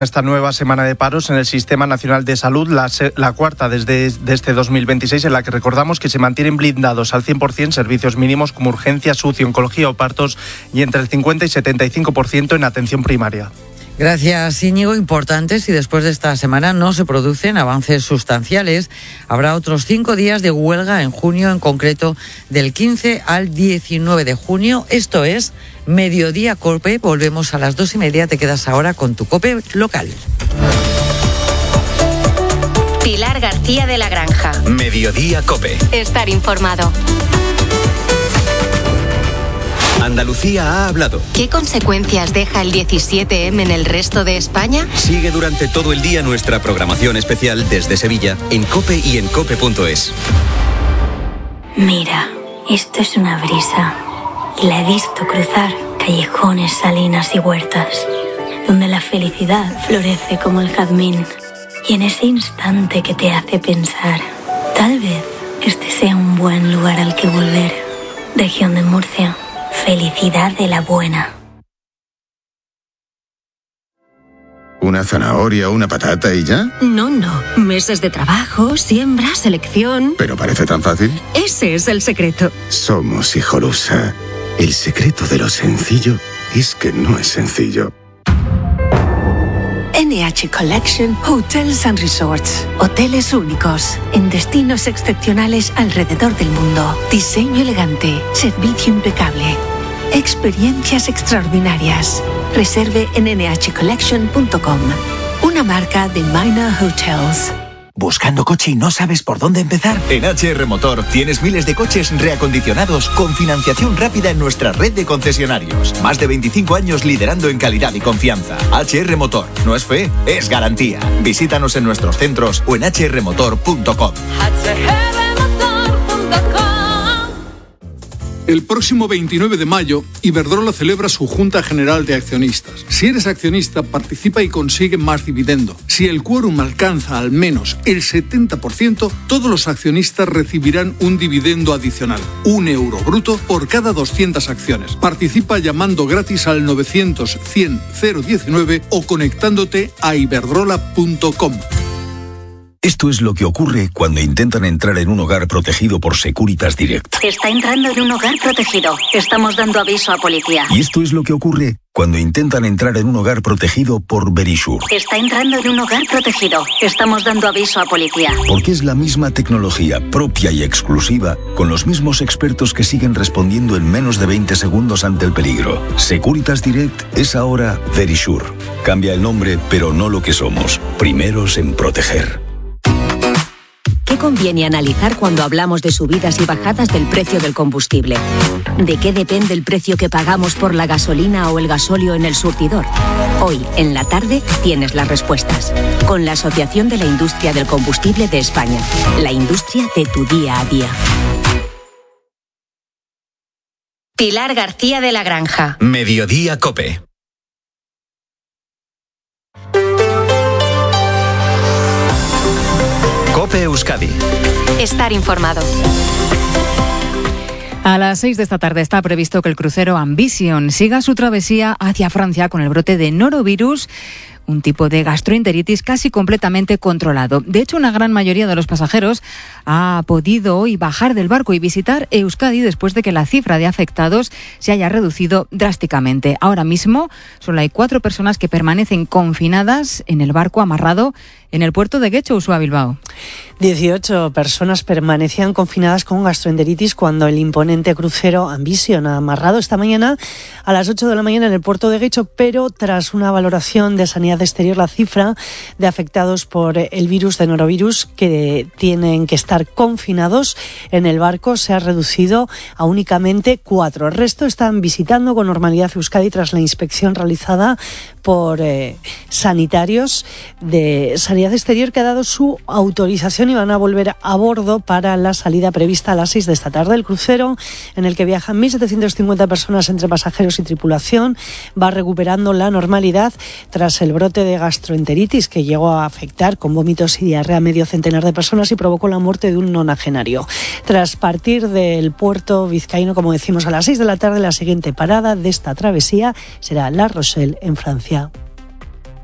Esta nueva semana de paros en el Sistema Nacional de Salud, la cuarta desde este 2026, en la que recordamos que se mantienen blindados al 100% servicios mínimos como urgencias, UCI, oncología o partos, y entre el 50 y 75% en atención primaria. Gracias, Íñigo. Importantes, y después de esta semana no se producen avances sustanciales. Habrá otros 5 días de huelga en junio, en concreto del 15 al 19 de junio. Esto es Mediodía COPE. Volvemos a las 2:30. Te quedas ahora con tu COPE local. Pilar García de la Granja. Mediodía COPE. Estar informado. Andalucía ha hablado. ¿Qué consecuencias deja el 17M en el resto de España? Sigue durante todo el día nuestra programación especial desde Sevilla, en COPE y en COPE.es. Mira, esto es una brisa. Y la he visto cruzar callejones, salinas y huertas, donde la felicidad florece como el jazmín. Y en ese instante que te hace pensar, tal vez este sea un buen lugar al que volver. Región de Murcia. Felicidad de la buena. ¿Una zanahoria o una patata y ya? No. Meses de trabajo, siembra, selección. ¿Pero parece tan fácil? Ese es el secreto. Somos Hijolusa. El secreto de lo sencillo es que no es sencillo. NH Collection Hotels and Resorts. Hoteles únicos, en destinos excepcionales alrededor del mundo. Diseño elegante, servicio impecable. Experiencias extraordinarias. Reserve en nhcollection.com. Una marca de Minor Hotels. ¿Buscando coche y no sabes por dónde empezar? En HR Motor tienes miles de coches reacondicionados con financiación rápida en nuestra red de concesionarios. Más de 25 años liderando en calidad y confianza. HR Motor. No es fe, es garantía. Visítanos en nuestros centros o en hrmotor.com. El próximo 29 de mayo, Iberdrola celebra su Junta General de Accionistas. Si eres accionista, participa y consigue más dividendo. Si el quórum alcanza al menos el 70%, todos los accionistas recibirán un dividendo adicional, €1 bruto por cada 200 acciones. Participa llamando gratis al 900 100 019 o conectándote a iberdrola.com. Esto es lo que ocurre cuando intentan entrar en un hogar protegido por Securitas Direct. Está entrando en un hogar protegido. Estamos dando aviso a policía. Y esto es lo que ocurre cuando intentan entrar en un hogar protegido por Verisure. Está entrando en un hogar protegido. Estamos dando aviso a policía. Porque es la misma tecnología propia y exclusiva, con los mismos expertos que siguen respondiendo en menos de 20 segundos ante el peligro. Securitas Direct es ahora Verisure. Cambia el nombre, pero no lo que somos. Primeros en proteger. ¿Qué conviene analizar cuando hablamos de subidas y bajadas del precio del combustible? ¿De qué depende el precio que pagamos por la gasolina o el gasóleo en el surtidor? Hoy, en la tarde, tienes las respuestas. Con la Asociación de la Industria del Combustible de España. La industria de tu día a día. Pilar García de la Granja. Mediodía COPE. COPE Euskadi. Estar informado. A las 6 de esta tarde está previsto que el crucero Ambition siga su travesía hacia Francia con el brote de norovirus, un tipo de gastroenteritis casi completamente controlado. De hecho, una gran mayoría de los pasajeros ha podido hoy bajar del barco y visitar Euskadi después de que la cifra de afectados se haya reducido drásticamente. Ahora mismo solo hay 4 personas que permanecen confinadas en el barco amarrado en el puerto de Getxo, Uxua, Bilbao. 18 personas permanecían confinadas con gastroenteritis cuando el imponente crucero Ambition ha amarrado esta mañana a las 8 de la mañana en el puerto de Getxo, pero tras una valoración de Sanidad Exterior, la cifra de afectados por el virus de norovirus que tienen que estar confinados en el barco se ha reducido a únicamente 4. El resto están visitando con normalidad Euskadi tras la inspección realizada por sanitarios de Sanidad Exterior, que ha dado su autorización y van a volver a bordo para la salida prevista a las 6 de esta tarde. El crucero, en el que viajan 1.750 personas entre pasajeros y tripulación, va recuperando la normalidad tras el brote de gastroenteritis que llegó a afectar con vómitos y diarrea a medio centenar de personas y provocó la muerte de un nonagenario. Tras partir del puerto vizcaíno, como decimos, a las 6 de la tarde, la siguiente parada de esta travesía será La Rochelle, en Francia.